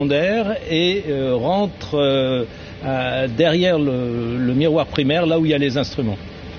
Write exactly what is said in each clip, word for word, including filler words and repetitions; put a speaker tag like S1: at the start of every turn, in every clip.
S1: secondaire et euh, rentre euh, à, derrière le, le miroir primaire, là où il y a les instruments.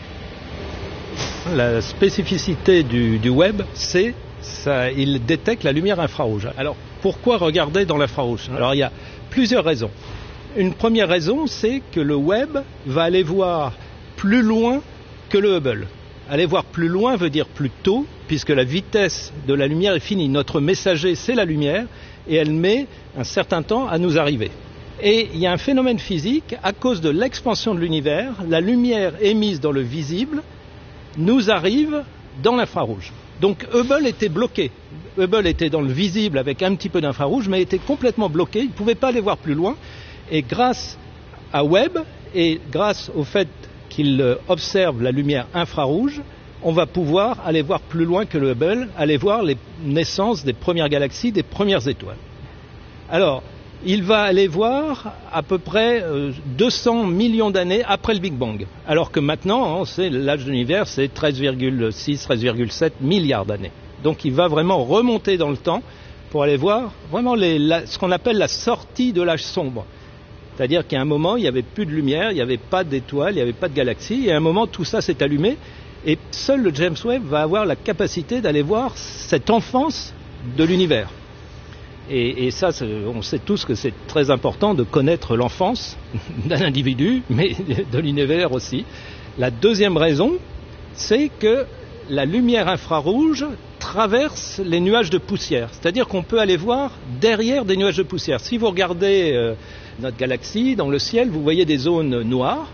S1: La spécificité du, du web, c'est qu'il détecte la lumière infrarouge. Alors, pourquoi regarder dans l'infrarouge? Alors, il y a plusieurs raisons. Une première raison, c'est que le web va aller voir plus loin que le Hubble. Aller voir plus loin veut dire plus tôt, puisque la vitesse de la lumière est finie. Notre messager, c'est la lumière, et elle met un certain temps à nous arriver. Et il y a un phénomène physique, à cause de l'expansion de l'univers, la lumière émise dans le visible nous arrive dans l'infrarouge. Donc Hubble était bloqué. Hubble était dans le visible avec un petit peu d'infrarouge, mais était complètement bloqué, il ne pouvait pas aller voir plus loin. Et grâce à Webb, et grâce au fait qu'il observe la lumière infrarouge, on va pouvoir aller voir plus loin que le Hubble, aller voir les naissances des premières galaxies, des premières étoiles. Alors, il va aller voir à peu près deux cents millions d'années après le Big Bang. Alors que maintenant, c'est, l'âge de l'univers, c'est treize virgule six, treize virgule sept milliards d'années. Donc il va vraiment remonter dans le temps pour aller voir vraiment les, la, ce qu'on appelle la sortie de l'âge sombre. C'est-à-dire qu'à un moment, il n'y avait plus de lumière, il n'y avait pas d'étoiles, il n'y avait pas de galaxies, et à un moment, tout ça s'est allumé, et seul le James Webb va avoir la capacité d'aller voir cette enfance de l'univers. Et, et ça, on sait tous que c'est très important de connaître l'enfance d'un individu, mais de l'univers aussi. La deuxième raison, c'est que la lumière infrarouge traverse les nuages de poussière. C'est-à-dire qu'on peut aller voir derrière des nuages de poussière. Si vous regardez euh, notre galaxie, dans le ciel, vous voyez des zones noires.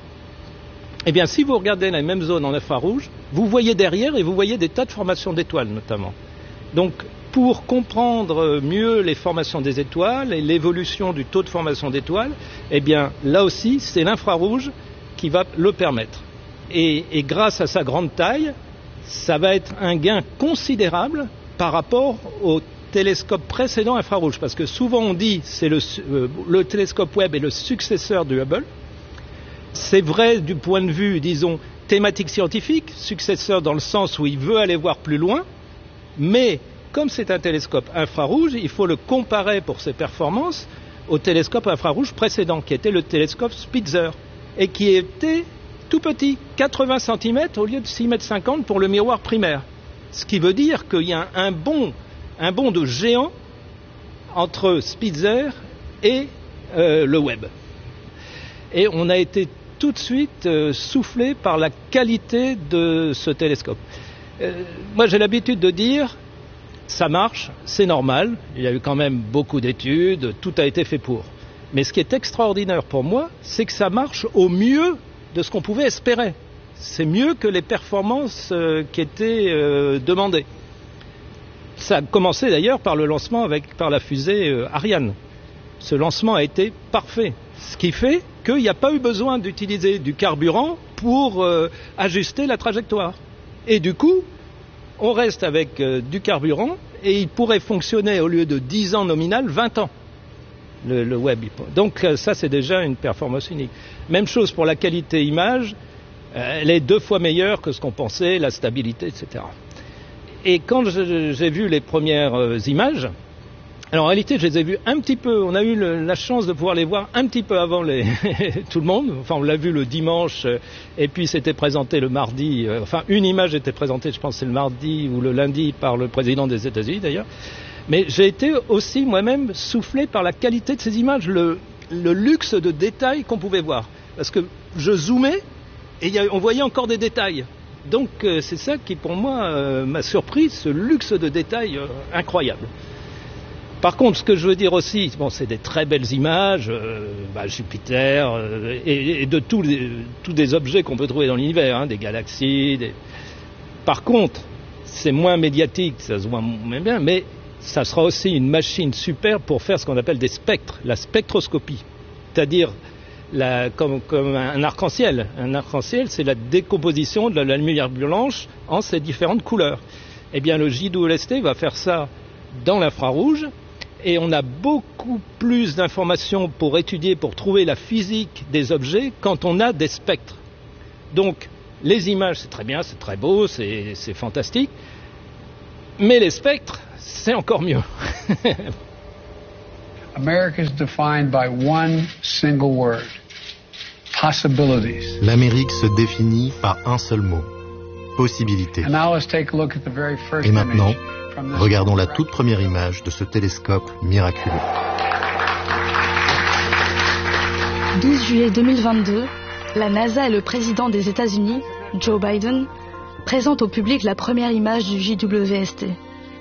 S1: Eh bien, si vous regardez la même zone en infrarouge, vous voyez derrière et vous voyez des tas de formations d'étoiles, notamment. Donc, pour comprendre mieux les formations des étoiles et l'évolution du taux de formation d'étoiles, eh bien, là aussi, c'est l'infrarouge qui va le permettre. Et, et grâce à sa grande taille, ça va être un gain considérable par rapport au télescope précédent infrarouge. Parce que souvent on dit que c'est le, euh, le télescope Webb est le successeur du Hubble. C'est vrai du point de vue, disons, thématique scientifique, successeur dans le sens où il veut aller voir plus loin, mais comme c'est un télescope infrarouge, il faut le comparer pour ses performances au télescope infrarouge précédent, qui était le télescope Spitzer, et qui était tout petit, quatre-vingts centimètres au lieu de six mètres cinquante pour le miroir primaire. Ce qui veut dire qu'il y a un bond, un bond de géant entre Spitzer et euh, le Webb. Et on a été tout de suite euh, soufflé par la qualité de ce télescope. Euh, moi j'ai l'habitude de dire, ça marche, c'est normal, il y a eu quand même beaucoup d'études, tout a été fait pour. Mais ce qui est extraordinaire pour moi, c'est que ça marche au mieux de ce qu'on pouvait espérer. C'est mieux que les performances euh, qui étaient euh, demandées. Ça a commencé d'ailleurs par le lancement avec, par la fusée euh, Ariane. Ce lancement a été parfait. Ce qui fait qu'il n'y a pas eu besoin d'utiliser du carburant pour euh, ajuster la trajectoire. Et du coup, on reste avec euh, du carburant et il pourrait fonctionner au lieu de dix ans nominal, vingt ans. Le, le web. Donc ça, c'est déjà une performance unique. Même chose pour la qualité image, euh, elle est deux fois meilleure que ce qu'on pensait, la stabilité, et cetera. Et quand je, j'ai vu les premières euh, images, alors en réalité, je les ai vues un petit peu, on a eu le, la chance de pouvoir les voir un petit peu avant les, tout le monde, enfin on l'a vu le dimanche, euh, et puis c'était présenté le mardi, euh, enfin une image était présentée, je pense c'est le mardi ou le lundi par le président des États-Unis d'ailleurs. Mais j'ai été aussi moi-même soufflé par la qualité de ces images, le, le luxe de détails qu'on pouvait voir. Parce que je zoomais et y a, on voyait encore des détails. Donc euh, c'est ça qui pour moi euh, m'a surpris, ce luxe de détails euh, incroyable. Par contre, ce que je veux dire aussi, bon, c'est des très belles images, euh, bah, Jupiter euh, et, et de tous les, tous des objets qu'on peut trouver dans l'univers, hein, des galaxies. Des... Par contre, c'est moins médiatique, ça se voit moins bien, mais ça sera aussi une machine super pour faire ce qu'on appelle des spectres, la spectroscopie. C'est-à-dire la, comme, comme un arc-en-ciel. Un arc-en-ciel, c'est la décomposition de la, la lumière blanche en ses différentes couleurs. Eh bien, le J W S T va faire ça dans l'infrarouge et on a beaucoup plus d'informations pour étudier, pour trouver la physique des objets quand on a des spectres. Donc, les images, c'est très bien, c'est très beau, c'est, c'est fantastique, mais les spectres, c'est encore mieux.
S2: America is defined by one single word. Possibilities.
S3: L'Amérique se définit par un seul mot. Possibilités.
S2: And now let's take a look at the very first
S3: Et maintenant,
S2: image from this
S3: regardons la toute première image de ce télescope miraculeux.
S4: douze juillet deux mille vingt-deux, la NASA et le président des États-Unis, Joe Biden, présentent au public la première image du J W S T.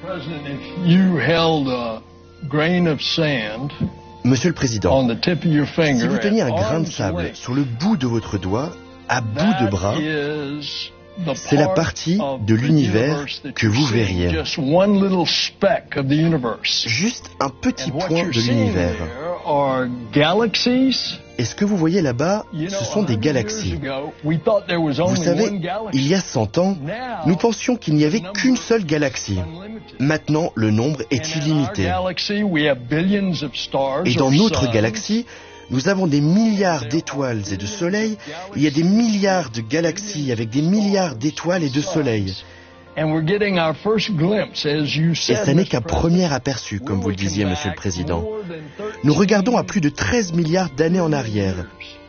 S5: Monsieur le Président, si vous teniez un grain de sable sur le bout de votre doigt, à bout de bras, c'est la partie de l'univers que vous verriez. Juste un petit point de l'univers. Et ce que vous voyez là-bas, ce sont des galaxies. Vous savez, il y a cent ans, nous pensions qu'il n'y avait qu'une seule galaxie. Maintenant, le nombre est illimité. Et dans notre galaxie, nous avons des milliards d'étoiles et de soleils. Il y a des milliards de galaxies avec des milliards d'étoiles et de soleils. Et ça n'est qu'un premier aperçu, comme vous le disiez, Monsieur le Président. Nous regardons à plus de treize milliards d'années en arrière.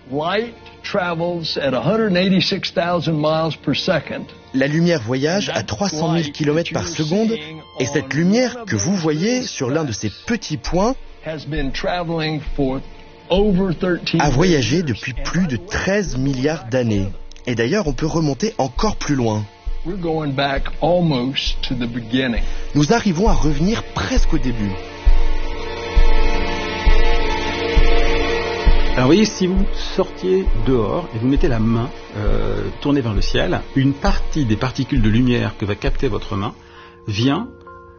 S5: La lumière voyage à trois cent mille kilomètres par seconde, et cette lumière que vous voyez sur l'un de ces petits points a voyagé depuis plus de treize milliards d'années. Et d'ailleurs, on peut remonter encore plus loin. Nous arrivons à revenir presque au début.
S6: Alors vous voyez, si vous sortiez dehors et vous mettez la main euh, tournée vers le ciel, une partie des particules de lumière que va capter votre main vient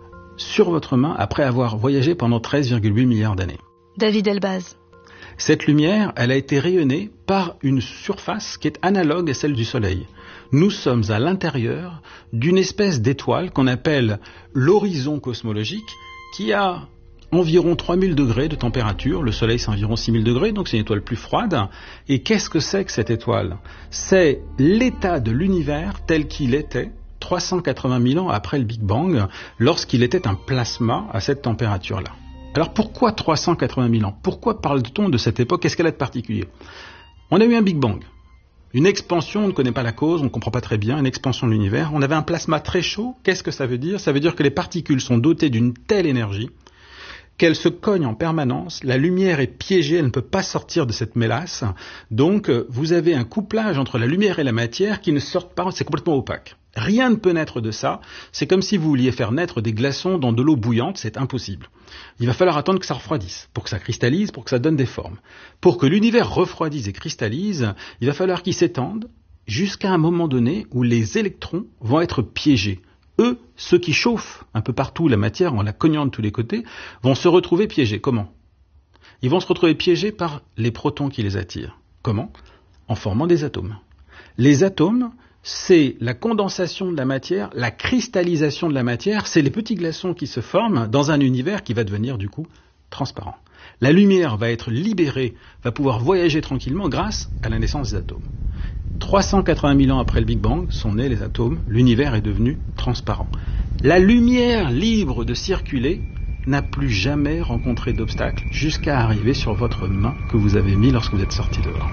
S6: sur votre main après avoir voyagé pendant treize virgule huit milliards d'années.
S4: David Elbaz.
S6: Cette lumière, elle a été rayonnée par une surface qui est analogue à celle du Soleil. Nous sommes à l'intérieur d'une espèce d'étoile qu'on appelle l'horizon cosmologique, qui a environ trois mille degrés de température. Le Soleil, c'est environ six mille degrés, donc c'est une étoile plus froide. Et qu'est-ce que c'est que cette étoile ? C'est l'état de l'univers tel qu'il était trois cent quatre-vingt mille ans après le Big Bang, lorsqu'il était un plasma à cette température-là. Alors pourquoi trois cent quatre-vingt mille ans ? Pourquoi parle-t-on de cette époque ? Qu'est-ce qu'elle a de particulier ? On a eu un Big Bang, une expansion, on ne connaît pas la cause, on ne comprend pas très bien, une expansion de l'univers. On avait un plasma très chaud. Qu'est-ce que ça veut dire ? Ça veut dire que les particules sont dotées d'une telle énergie qu'elles se cognent en permanence, la lumière est piégée, elle ne peut pas sortir de cette mélasse. Donc vous avez un couplage entre la lumière et la matière qui ne sortent pas, c'est complètement opaque. Rien ne peut naître de ça. C'est comme si vous vouliez faire naître des glaçons dans de l'eau bouillante, c'est impossible. Il va falloir attendre que ça refroidisse, pour que ça cristallise, pour que ça donne des formes. Pour que l'univers refroidisse et cristallise, il va falloir qu'il s'étende jusqu'à un moment donné où les électrons vont être piégés. Eux, ceux qui chauffent un peu partout la matière en la cognant de tous les côtés, vont se retrouver piégés. Comment ? Ils vont se retrouver piégés par les protons qui les attirent. Comment ? En formant des atomes. Les atomes, c'est la condensation de la matière, la cristallisation de la matière, c'est les petits glaçons qui se forment dans un univers qui va devenir du coup transparent. La lumière va être libérée, va pouvoir voyager tranquillement grâce à la naissance des atomes. trois cent quatre-vingt mille ans après le Big Bang sont nés les atomes, l'univers est devenu transparent. La lumière libre de circuler n'a plus jamais rencontré d'obstacle jusqu'à arriver sur votre main que vous avez mis lorsque vous êtes sorti dehors.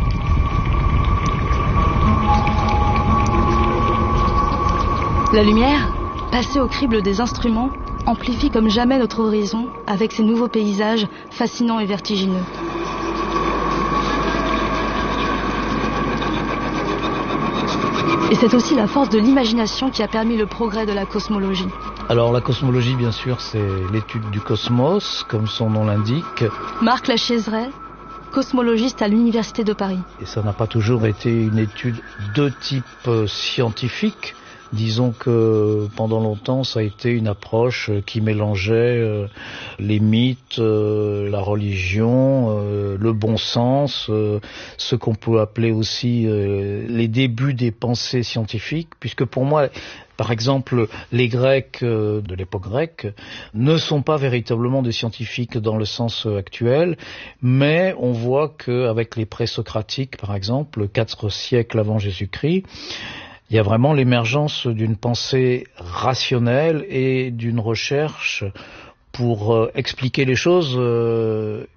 S4: La lumière, passée au crible des instruments, amplifie comme jamais notre horizon avec ses nouveaux paysages fascinants et vertigineux. Et c'est aussi la force de l'imagination qui a permis le progrès de la cosmologie.
S7: Alors la cosmologie, bien sûr, c'est l'étude du cosmos, comme son nom l'indique.
S4: Marc Lachaiseray, cosmologiste à l'Université de Paris.
S7: Et ça n'a pas toujours été une étude de type scientifique. Disons que pendant longtemps, ça a été une approche qui mélangeait euh, les mythes, euh, la religion, euh, le bon sens, euh, ce qu'on peut appeler aussi euh, les débuts des pensées scientifiques, puisque pour moi, par exemple, les Grecs euh, de l'époque grecque ne sont pas véritablement des scientifiques dans le sens actuel, mais on voit qu'avec les présocratiques, par exemple, quatre siècles avant Jésus-Christ, il y a vraiment l'émergence d'une pensée rationnelle et d'une recherche pour euh, expliquer les choses, euh,